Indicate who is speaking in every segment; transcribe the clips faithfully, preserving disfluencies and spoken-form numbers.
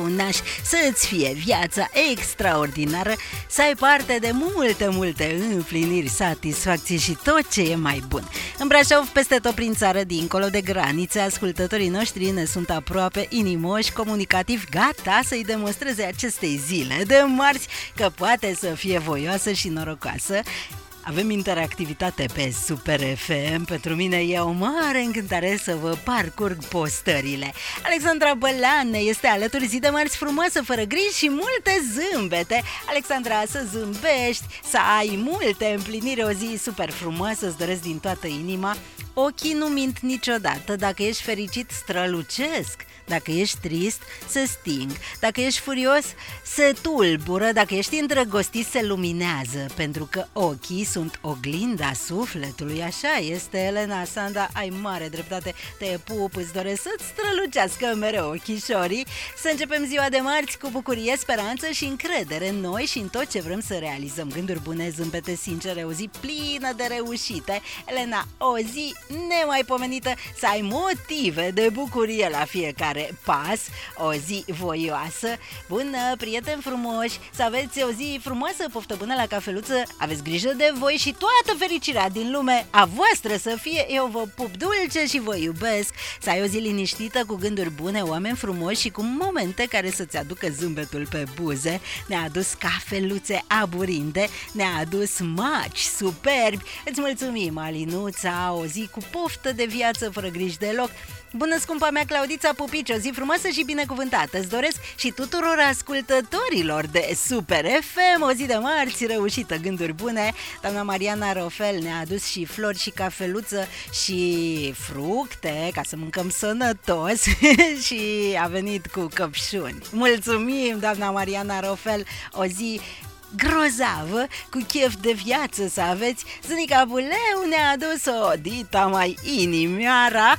Speaker 1: naș, să-ți fie viața extraordinară, să ai parte de multe, multe împliniri, satisfacții și tot ce e mai bun. În Brașov, peste tot prin țară, dincolo de granițe, ascultătorii noștri ne sunt aproape inimoși, comunicativi, gata să-i demonstreze acestei zile de marți că poate să fie voioasă și norocoasă. Avem interactivitate pe Super F M. Pentru mine e o mare încântare să vă parcurg postările. Alexandra Bălan este alături, zi de marți frumoasă, fără griji și multe zâmbete. Alexandra, să zâmbești, să ai multe împliniri, o zi super frumoasă, îți doresc din toată inima. Ochii nu mint niciodată, dacă ești fericit strălucesc, dacă ești trist se sting, dacă ești furios se tulbură, dacă ești îndrăgostit se luminează, pentru că ochii sunt oglinda sufletului. Așa este, Elena Sanda, ai mare dreptate, te pup, îți doresc să-ți strălucească mereu ochișorii. Să începem ziua de marți cu bucurie, speranță și încredere în noi și în tot ce vrem să realizăm. Gânduri bune, zâmbete sincere, o zi plină de reușite. Elena, o zi nemaipomenită, să ai motive de bucurie la fiecare pas, o zi voioasă. Bună, prieteni frumoși, să aveți o zi frumoasă, poftă bună la cafeluță, aveți grijă de voi și toată fericirea din lume a voastră să fie. Eu vă pup dulce și vă iubesc. Să ai o zi liniștită, cu gânduri bune, oameni frumoși și cu momente care să-ți aducă zâmbetul pe buze. Ne-a adus cafeluțe aburinde, ne-a adus maci superbi. Îți mulțumim, Alinuța, o zi cu poftă de viață, fără griji deloc. Bună, scumpa mea Claudița Pupici, o zi frumoasă și binecuvântată îți doresc și tuturor ascultătorilor de Super F M, o zi de marți reușită, gânduri bune. Doamna Mariana Rofel ne-a adus și flori și cafeluță și fructe ca să mâncăm sănătos și a venit cu căpșuni. Mulțumim, doamna Mariana Rofel, o zi grozavă, cu chef de viață să aveți. Zânica Buleu ne-a adus o dita mai inimioara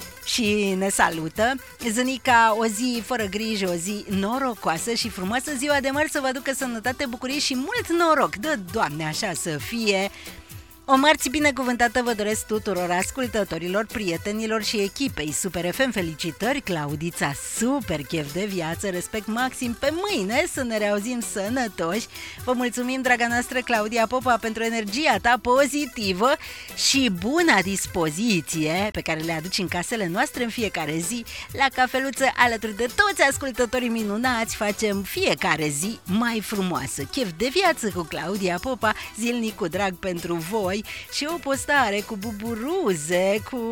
Speaker 1: și ne salută. Zânica, o zi fără grijă, o zi norocoasă și frumoasă. Ziua de marți să vă aducă sănătate, bucurie și mult noroc. Dă, Doamne, așa să fie. O marți binecuvântată vă doresc tuturor ascultătorilor, prietenilor și echipei Super F M. Felicitări, Claudița, super chef de viață, respect maxim, pe mâine să ne reauzim sănătoși. Vă mulțumim, draga noastră Claudia Popa, pentru energia ta pozitivă și buna dispoziție pe care le aduci în casele noastre în fiecare zi. La cafeluță, alături de toți ascultătorii minunați, facem fiecare zi mai frumoasă. Chef de viață cu Claudia Popa, zilnic cu drag pentru voi. Și o postare cu buburuze, cu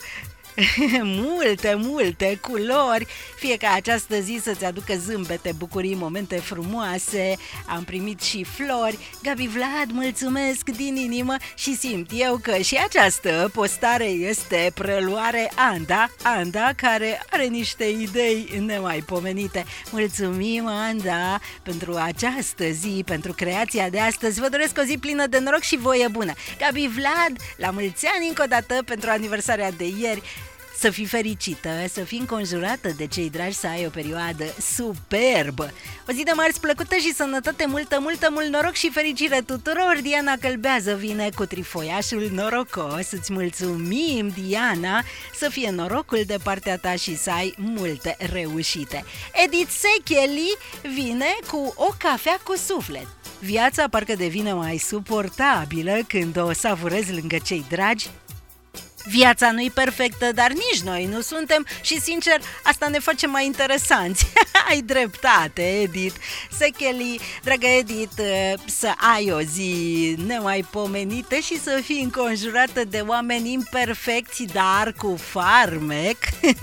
Speaker 1: multe, multe culori, fie ca această zi să-ți aducă zâmbete, bucurii, momente frumoase. Am primit și flori. Gabi Vlad, mulțumesc din inimă și simt eu că și această postare este preluare Anda, Anda, care are niște idei nemaipomenite. Mulțumim, Anda, pentru această zi, pentru creația de astăzi. Vă doresc o zi plină de noroc și voie bună. Gabi Vlad, la mulți ani încă o dată pentru aniversarea de ieri. Să fii fericită, să fii înconjurată de cei dragi, să ai o perioadă superbă. O zi de marți plăcută și sănătate, multă, multă, mult noroc și fericire tuturor. Diana Călbează vine cu trifoiașul norocos. Îți mulțumim, Diana, să fie norocul de partea ta și să ai multe reușite. Edith Secheli vine cu o cafea cu suflet. Viața parcă devine mai suportabilă când o savurezi lângă cei dragi. Viața nu-i perfectă, dar nici noi nu suntem și, sincer, asta ne face mai interesanți. Ai dreptate, Edith Secheli. Dragă Edith, să ai o zi nemaipomenită și să fii înconjurată de oameni imperfecți, dar cu farmec.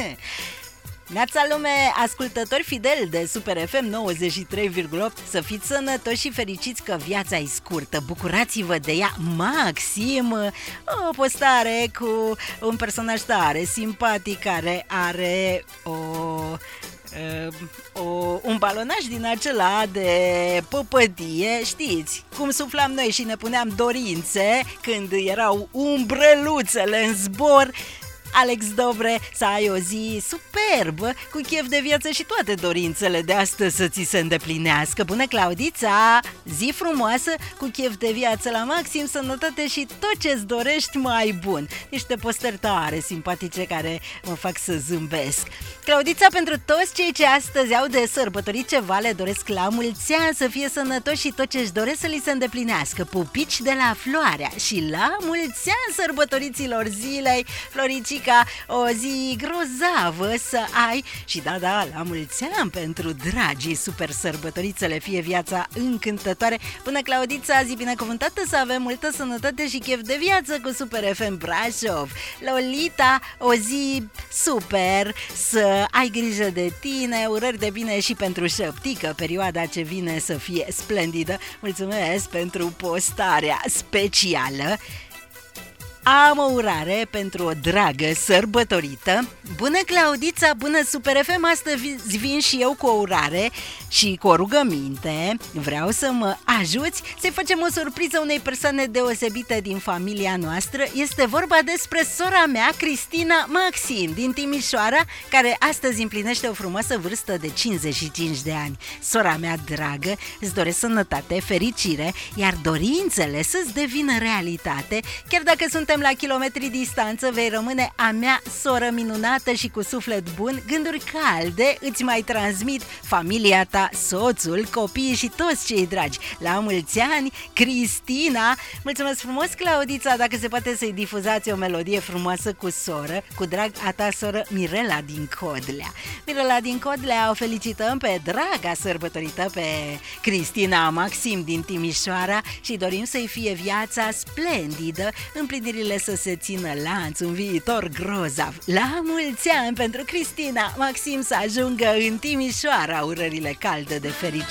Speaker 1: Neața lume, ascultători fideli de Super F M nouăzeci și trei virgulă opt, să fiți sănătoși și fericiți că viața e scurtă, bucurați-vă de ea maxim. O postare cu un personaj tare simpatic care are o... Uh, o, un balonaj din acela de păpădie, știți, cum suflam noi și ne puneam dorințe când erau umbreluțele în zbor. Alex Dobre, să ai o zi superbă, cu chef de viață și toate dorințele de astăzi să ți se îndeplinească. Bună, Claudița! Zi frumoasă, cu chef de viață la maxim, sănătate și tot ce-ți dorești mai bun. Niște postări tare simpatice care mă fac să zâmbesc. Claudița, pentru toți cei ce astăzi au de sărbătorit ceva, le doresc la mulți ani să fie sănătoși și tot ce-și doresc să li se îndeplinească. Pupici de la Floarea și la mulți ani sărbătoriților zilei. Floricica, o zi grozavă să ai și da, da, la mulți ani pentru dragii super sărbătoriți, să le fie viața încântătoare. Până, Claudița, zi binecuvântată, să avem multă sănătate și chef de viață cu Super F M Brașov. Lolita, o zi super, să ai grijă de tine, urări de bine și pentru Șăptică, perioada ce vine să fie splendidă. Mulțumesc pentru postarea specială. Am o urare pentru o dragă sărbătorită. Bună, Claudița, bună, Super F M, astăzi vin și eu cu o urare și cu o rugăminte. Vreau să mă ajuți să-i facem o surpriză unei persoane deosebite din familia noastră. Este vorba despre sora mea, Cristina Maxim, din Timișoara, care astăzi împlinește o frumoasă vârstă de cincizeci și cinci de ani. Sora mea dragă, îți doresc sănătate, fericire, iar dorințele să-ți devină realitate. Chiar dacă suntem la kilometri distanță, vei rămâne a mea soră minunată și cu suflet bun. Gânduri calde îți mai transmit familia ta, soțul, copiii și toți cei dragi. La mulți ani, Cristina! Mulțumesc frumos, Claudița, dacă se poate să-i difuzați o melodie frumoasă cu soră, cu drag a ta soră Mirela din Codlea. Mirela din Codlea, o felicităm pe draga sărbătorită, pe Cristina Maxim din Timișoara și dorim să-i fie viața splendidă, împlinirile să se țină lanț, un viitor grozav. La mulți ani pentru Cristina Maxim, să ajungă în Timișoara urările calde de fericire.